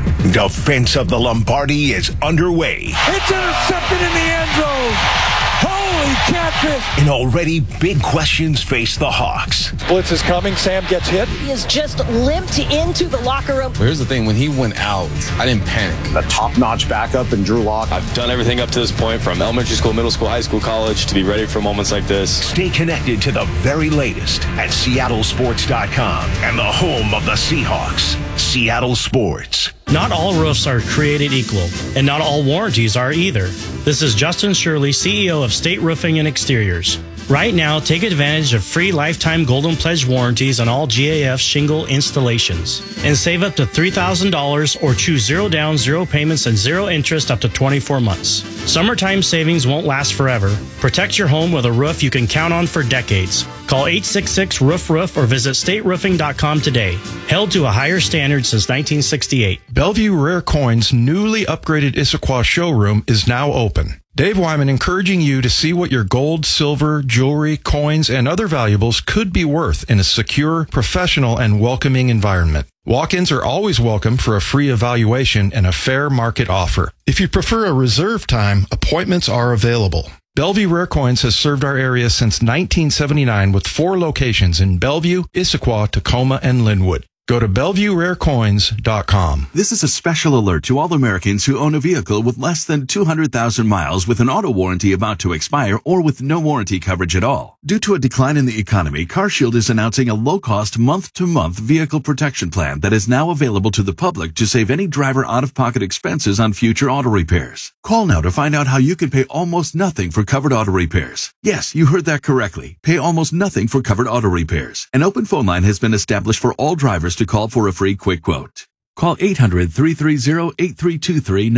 Defense of the Lombardi is underway. It's intercepted in the end zone. Holy catfish. And already big questions face the Hawks. Blitz is coming. Sam gets hit. He has just limped into the locker room. But here's the thing. When he went out, I didn't panic. A top-notch backup in Drew Lock. I've done everything up to this point, from elementary school, middle school, high school, college, to be ready for moments like this. Stay connected to the very latest at SeattleSports.com and the home of the Seahawks, Seattle Sports. Not all roofs are created equal, and not all warranties are either. This is Justin Shirley, CEO of State Roofing and Exteriors. Right now, take advantage of free lifetime Golden Pledge warranties on all GAF shingle installations. And save up to $3,000 or choose 0 down, 0 payments, and 0 interest up to 24 months. Summertime savings won't last forever. Protect your home with a roof you can count on for decades. Call 866-ROOF-ROOF or visit stateroofing.com today. Held to a higher standard since 1968. Bellevue Rare Coins' newly upgraded Issaquah showroom is now open. Dave Wyman encouraging you to see what your gold, silver, jewelry, coins, and other valuables could be worth in a secure, professional, and welcoming environment. Walk-ins are always welcome for a free evaluation and a fair market offer. If you prefer a reserve time, appointments are available. Bellevue Rare Coins has served our area since 1979 with 4 locations in Bellevue, Issaquah, Tacoma, and Linwood. Go to BellevueRareCoins.com. This is a special alert to all Americans who own a vehicle with less than 200,000 miles with an auto warranty about to expire or with no warranty coverage at all. Due to a decline in the economy, CarShield is announcing a low-cost month-to-month vehicle protection plan that is now available to the public to save any driver out-of-pocket expenses on future auto repairs. Call now to find out how you can pay almost nothing for covered auto repairs. Yes, you heard that correctly. Pay almost nothing for covered auto repairs. An open phone line has been established for all drivers to call for a free quick quote. Call 800-330-8323 now.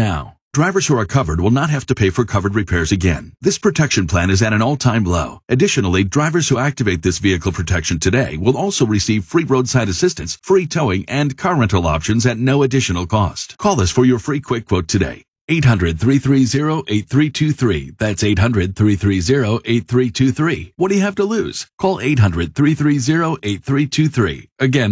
Drivers who are covered will not have to pay for covered repairs again. This protection plan is at an all-time low. Additionally, drivers who activate this vehicle protection today will also receive free roadside assistance, free towing, and car rental options at no additional cost. Call us for your free quick quote today. 800-330-8323. That's 800-330-8323. What do you have to lose? Call 800-330-8323. Again,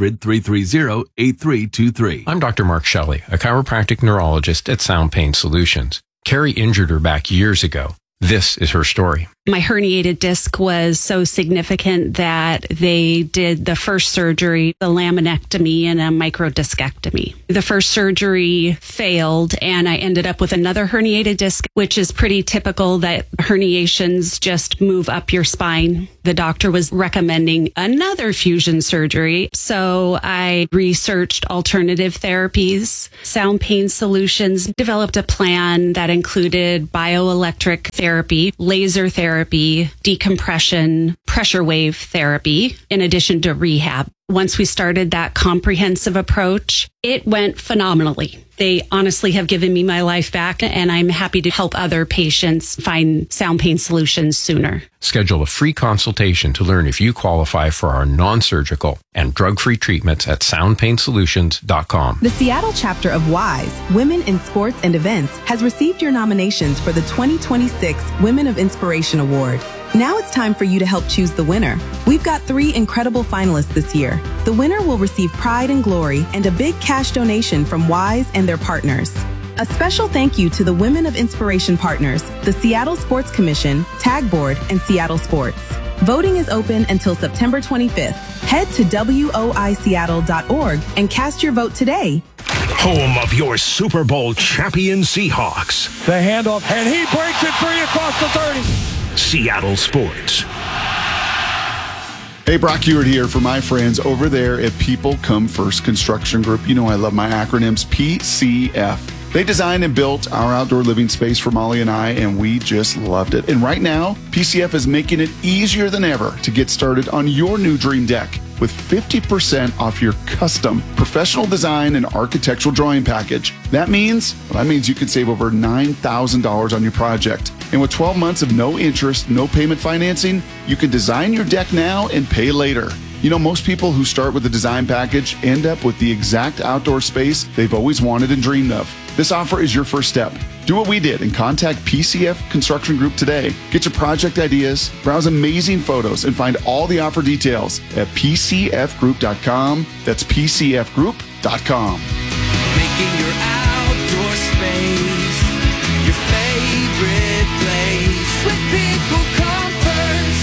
800-330-8323. I'm Dr. Mark Shelley, a chiropractic neurologist at Sound Pain Solutions. Carrie injured her back years ago. This is her story. My herniated disc was so significant that they did the first surgery, the laminectomy and a microdiscectomy. The first surgery failed and I ended up with another herniated disc, which is pretty typical that herniations just move up your spine. The doctor was recommending another fusion surgery. So I researched alternative therapies. Sound Pain Solutions developed a plan that included bioelectric therapy, laser therapy, decompression, pressure wave therapy, in addition to rehab. Once we started that comprehensive approach, it went phenomenally. They honestly have given me my life back, and I'm happy to help other patients find Sound Pain Solutions sooner. Schedule a free consultation to learn if you qualify for our non-surgical and drug-free treatments at soundpainsolutions.com. The Seattle chapter of WISE, Women in Sports and Events, has received your nominations for the 2026 Women of Inspiration Award. Now it's time for you to help choose the winner. We've got 3 incredible finalists this year. The winner will receive pride and glory and a big cash donation from WISE and their partners. A special thank you to the Women of Inspiration partners, the Seattle Sports Commission, Tag Board, and Seattle Sports. Voting is open until September 25th. Head to woiseattle.org and cast your vote today. Home of your Super Bowl champion Seahawks. The handoff, and he breaks it free across the 30. Seattle Sports. Hey, Brock Hewitt here for my friends over there at People Come First Construction Group. You know I love my acronyms, PCF. They designed and built our outdoor living space for Molly and I, and we just loved it. And right now, PCF is making it easier than ever to get started on your new dream deck with 50% off your custom professional design and architectural drawing package. That means you can save over $9,000 on your project. And with 12 months of no interest, no payment financing, you can design your deck now and pay later. You know, most people who start with a design package end up with the exact outdoor space they've always wanted and dreamed of. This offer is your first step. Do what we did and contact PCF Construction Group today. Get your project ideas, browse amazing photos, and find all the offer details at pcfgroup.com. That's pcfgroup.com. Making your outdoor space your favorite place. With People Come First.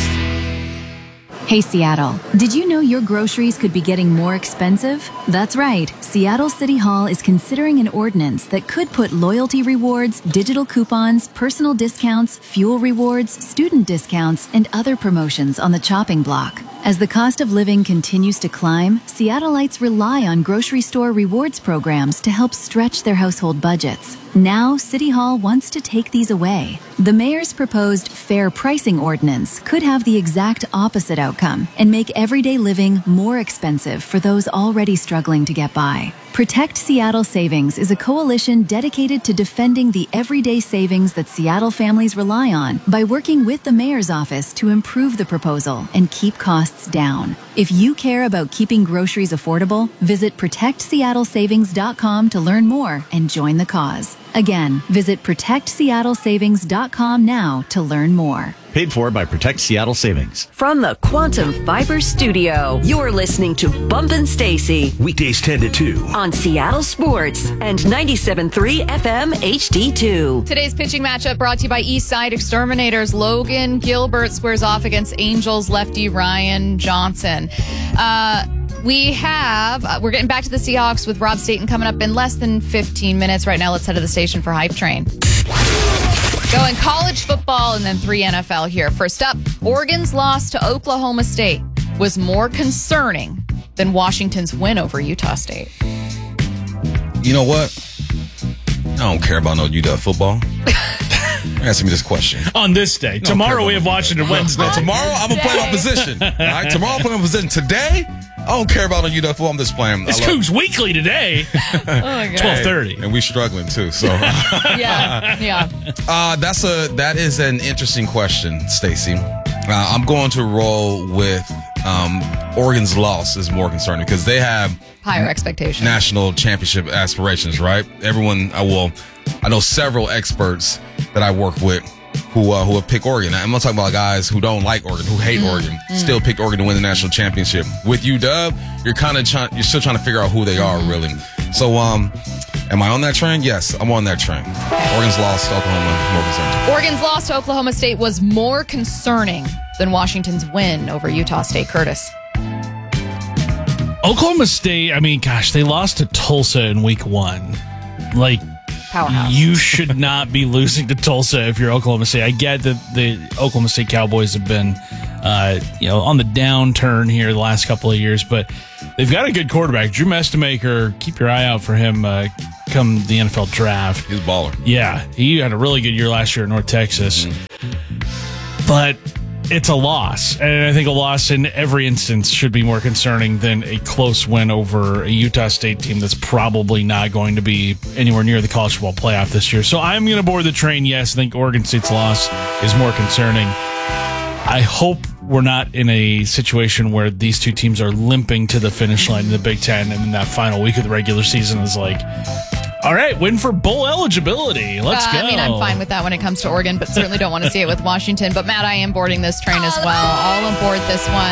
Hey Seattle, did you know your groceries could be getting more expensive? That's right. Seattle City Hall is considering an ordinance that could put loyalty rewards, digital coupons, personal discounts, fuel rewards, student discounts, and other promotions on the chopping block. As the cost of living continues to climb, Seattleites rely on grocery store rewards programs to help stretch their household budgets. Now, City Hall wants to take these away. The mayor's proposed fair pricing ordinance could have the exact opposite outcome and make everyday living more expensive for those already struggling to get by. Protect Seattle Savings is a coalition dedicated to defending the everyday savings that Seattle families rely on by working with the mayor's office to improve the proposal and keep costs down. If you care about keeping groceries affordable, visit protectseattlesavings.com to learn more and join the cause. Again, visit protectseattlesavings.com now to learn more. Paid for by Protect Seattle Savings. From the Quantum Fiber Studio, you're listening to Bumpin' Stacy. Weekdays 10 to 2. On Seattle Sports and 97.3 FM HD2. Today's pitching matchup brought to you by Eastside Exterminators. Logan Gilbert squares off against Angels lefty Ryan Johnson. We're getting back to the Seahawks with Rob Staten coming up in less than 15 minutes. Right now, let's head to the station for Hype Train. Going college football and then 3 NFL here. First up, Oregon's loss to Oklahoma State was more concerning than Washington's win over Utah State. You know what? I don't care about no UW football. Ask me this question. On this day. Tomorrow we have Washington Wednesday. No, tomorrow I'm going to play my position. All right? Tomorrow I'm playing my position. Today, I don't care about on UW football. I'm just playing. It's Cougs Weekly today. 12:30. And we struggling too. So yeah. That is an interesting question, Stacey. I'm going to roll with Oregon's loss is more concerning because they have higher expectations, national championship aspirations, right? Everyone, I know several experts that I work with who have picked Oregon. I'm not talking about guys who don't like Oregon, who hate Oregon, still picked Oregon to win the national championship. With UW, you're still trying to figure out who they are, really. So, am I on that train? Yes, I'm on that train. Oregon's loss to Oklahoma, more concerning. Oregon's loss to Oklahoma State was more concerning than Washington's win over Utah State. Curtis. Oklahoma State, I mean, gosh, they lost to Tulsa in week 1. Like, powerhouse. You should not be losing to Tulsa if you're Oklahoma State. I get that the Oklahoma State Cowboys have been, on the downturn here the last couple of years, but they've got a good quarterback. Drew Mestemaker, keep your eye out for him come the NFL draft. He's a baller. Yeah, he had a really good year last year at North Texas. But it's a loss. And I think a loss in every instance should be more concerning than a close win over a Utah State team that's probably not going to be anywhere near the college football playoff this year. So I'm going to board the train. Yes, I think Oregon State's loss is more concerning. I hope we're not in a situation where these two teams are limping to the finish line in the Big Ten, and then that final week of the regular season is like, all right, win for bowl eligibility. Let's go. I mean, I'm fine with that when it comes to Oregon, but certainly don't want to see it with Washington. But, Matt, I am boarding this train as well. All aboard this one.